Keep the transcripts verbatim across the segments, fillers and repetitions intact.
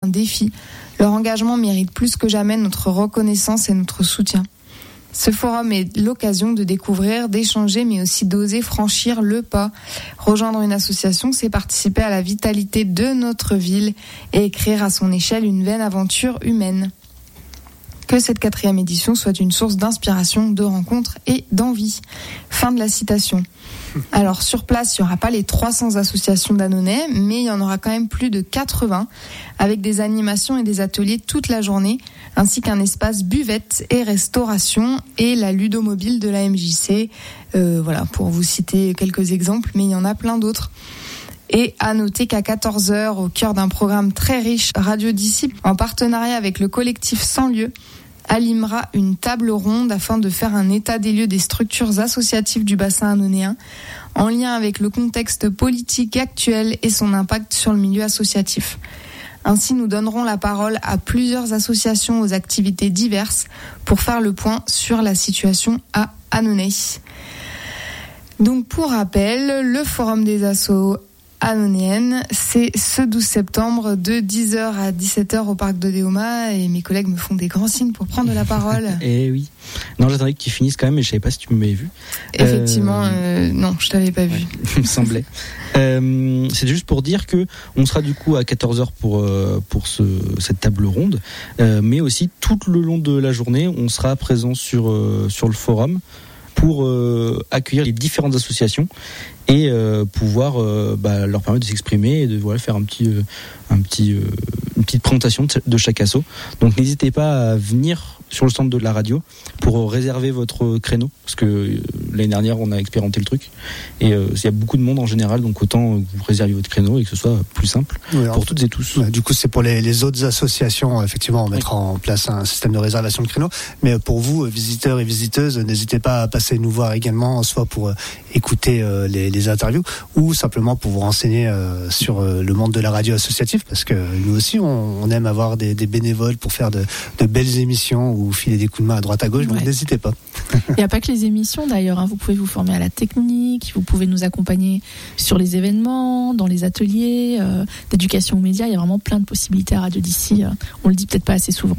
défi. Leur engagement mérite plus que jamais notre reconnaissance et notre soutien. Ce forum est l'occasion de découvrir, d'échanger, mais aussi d'oser franchir le pas. Rejoindre une association, c'est participer à la vitalité de notre ville et écrire à son échelle une vaine aventure humaine. Que cette quatrième édition soit une source d'inspiration, de rencontres et d'envie. Fin de la citation. Alors sur place, il n'y aura pas les trois cents associations d'Annonay, mais il y en aura quand même plus de quatre-vingts, avec des animations et des ateliers toute la journée, ainsi qu'un espace buvette et restauration et la ludomobile de la M J C. Euh, voilà, pour vous citer quelques exemples, mais il y en a plein d'autres. Et à noter qu'à quatorze heures, au cœur d'un programme très riche, Radio Disciple, en partenariat avec le collectif Sans Lieu, animera une table ronde afin de faire un état des lieux des structures associatives du bassin annonéen, en lien avec le contexte politique actuel et son impact sur le milieu associatif. Ainsi, nous donnerons la parole à plusieurs associations aux activités diverses pour faire le point sur la situation à Annonay. Donc, pour rappel, le Forum des assos annonayenne, c'est ce douze septembre de dix heures à dix-sept heures au parc de Déoma, et mes collègues me font des grands signes pour prendre la parole. Eh oui. Non, j'attendais que tu finisses quand même, mais je savais pas si tu m'avais vu. Effectivement, euh... Euh, non, je t'avais pas vu. Ouais, il me semblait. euh, c'est juste pour dire que on sera du coup à quatorze heures pour euh, pour ce cette table ronde, euh, mais aussi tout le long de la journée, on sera présent sur euh, sur le forum pour euh, accueillir les différentes associations et euh, pouvoir euh, bah, leur permettre de s'exprimer et de voilà, faire un petit, euh, un petit, euh, une petite présentation de, de chaque asso. Donc n'hésitez pas à venir sur le stand de la radio pour réserver votre créneau, parce que euh, l'année dernière on a expérimenté le truc et euh, il y a beaucoup de monde en général, donc autant que vous réserviez votre créneau et que ce soit plus simple oui, pour toutes et tous. Ouais, du coup c'est pour les, les autres associations, effectivement on mettra oui. en place un système de réservation de créneau, mais pour vous visiteurs et visiteuses, n'hésitez pas à passer nous voir également, soit pour écouter euh, les, les interviews ou simplement pour vous renseigner euh, sur euh, le monde de la radio associative, parce que nous aussi on, on aime avoir des, des bénévoles pour faire de, de belles émissions ou filer des coups de main à droite à gauche, donc ouais. n'hésitez pas. Il n'y a pas que les émissions d'ailleurs, hein. Vous pouvez vous former à la technique, vous pouvez nous accompagner sur les événements, dans les ateliers euh, d'éducation aux médias. Il y a vraiment plein de possibilités à Radio d'ici. Euh, on le dit peut-être pas assez souvent.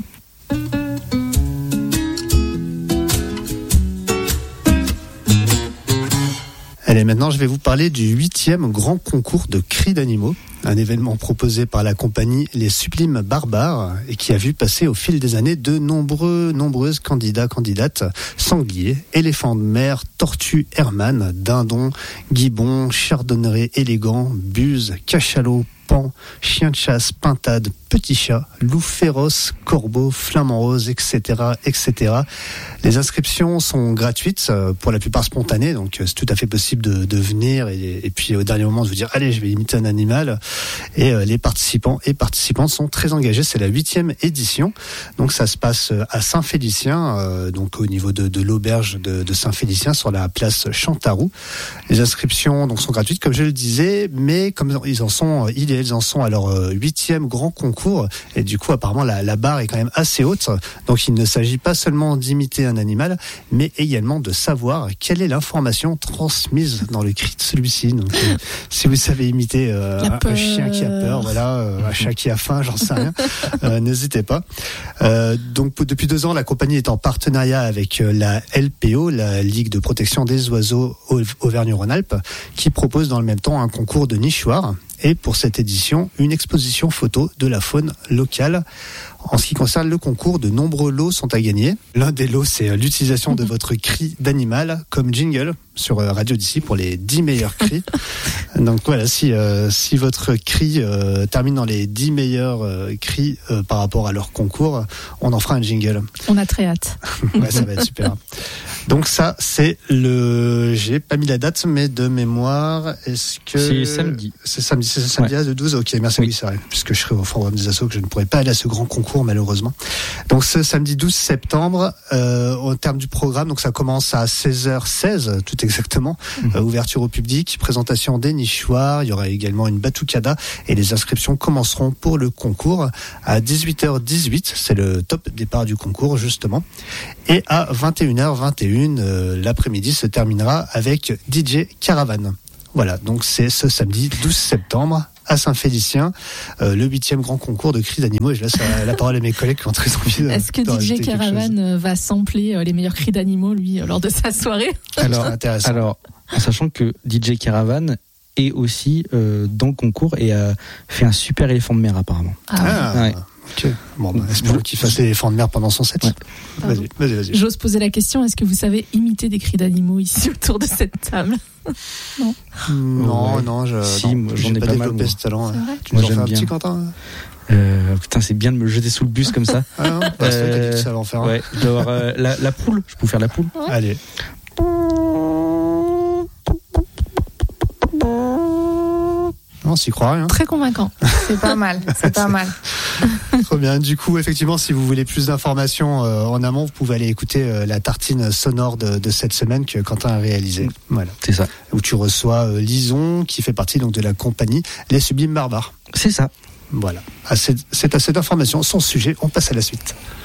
Allez, maintenant je vais vous parler du huitième grand concours de cris d'animaux, un événement proposé par la compagnie Les Sublimes Barbares et qui a vu passer au fil des années de nombreux, nombreuses candidats, candidates, sangliers, éléphants de mer, tortues Hermann, dindons, gibbons, chardonnerets élégants, buses, cachalots, pans, chiens de chasse, pintades, petits chats, loups féroces, corbeaux, flamants roses, et cetera, et cetera. Les inscriptions sont gratuites, pour la plupart spontanées, donc c'est tout à fait possible de, de venir et, et puis au dernier moment de vous dire allez, je vais imiter un animal. Et euh, les participants et participantes sont très engagés. C'est la huitième édition, donc ça se passe à Saint-Félicien, euh, donc au niveau de, de l'auberge de, de Saint-Félicien sur la place Chantaroux. Les inscriptions donc sont gratuites, comme je le disais, mais comme ils en sont, ils et elles en sont à leur huitième grand concours, et du coup apparemment la, la barre est quand même assez haute. Donc il ne s'agit pas seulement d'imiter un animal, mais également de savoir quelle est l'information transmise dans le cri de celui-ci. Donc euh, si vous savez imiter euh, un, un chien qui a peur, voilà, euh, un chat qui a faim, j'en sais rien, euh, n'hésitez pas. Euh, donc depuis deux ans, la compagnie est en partenariat avec la L P O, la Ligue de protection des oiseaux Auvergne-Rhône-Alpes, qui propose dans le même temps un concours de nichoirs. Et pour cette édition, une exposition photo de la faune locale. En ce qui concerne le concours, de nombreux lots sont à gagner. L'un des lots, c'est l'utilisation de votre cri d'animal comme jingle sur Radio d'ici pour les dix meilleurs cris. Donc voilà, si, euh, si votre cri euh, termine dans les dix meilleurs euh, cris euh, par rapport à leur concours, on en fera un jingle. On a très hâte. Ouais, ça va être super. Donc ça, c'est le... J'ai pas mis la date, mais de mémoire, est-ce que... C'est samedi. C'est samedi, c'est samedi ouais. à douze. Ok, merci, oui, oui c'est vrai. Puisque je serai au forum des assos, que je ne pourrai pas aller à ce grand concours, malheureusement. Donc ce samedi douze septembre, euh, au terme du programme, donc ça commence à seize heures seize, tout exactement. Mmh. Euh, ouverture au public, présentation des nichoirs, il y aura également une batucada et les inscriptions commenceront pour le concours à dix-huit heures dix-huit. C'est le top départ du concours, justement. Et à vingt et une heures vingt et une, euh, l'après-midi se terminera avec D J Caravane. Voilà, donc c'est ce samedi douze septembre à Saint-Félicien, euh, le huitième grand concours de cris d'animaux. Et je laisse la, la parole à mes collègues qui ont très envie de. Est-ce que de D J rajouter quelque Caravan chose. va sampler euh, les meilleurs cris d'animaux, lui, euh, lors de sa soirée? Alors, C'est intéressant. alors, en sachant que D J Caravan est aussi euh, dans le concours et a fait un super éléphant de mer apparemment. Ah, Ouais. ok. Bon, bah, espérons qu'il fasse l'éléphant de mer pendant son set. Ouais. Vas-y, vas-y, vas-y. J'ose poser la question, est-ce que vous savez imiter des cris d'animaux ici autour de cette table? Non, Ouais. non, je, Si, non, moi, j'en j'ai ai pas pas mal, développé moi. ce talent. C'est vrai? Tu nous Moi, en fais j'aime un petit, bien. Quentin? Euh, putain, c'est bien de me jeter sous le bus comme ça. Ah non, bah, c'est toi qui as dit que tu savais en faire un. Ouais, je dois avoir euh, la, la poule. Je peux faire la poule. Allez. Non, s'y croit rien. Très convaincant. C'est pas mal, c'est pas mal. Trop bien. Du coup, effectivement, si vous voulez plus d'informations euh, en amont, vous pouvez aller écouter euh, la tartine sonore de, de cette semaine que Quentin a réalisée. Voilà. C'est ça. Où tu reçois euh, Lison, qui fait partie donc de la compagnie Les Sublimes Barbares. C'est ça. Voilà. Assez- C'est à cette information. Sans sujet, on passe à la suite.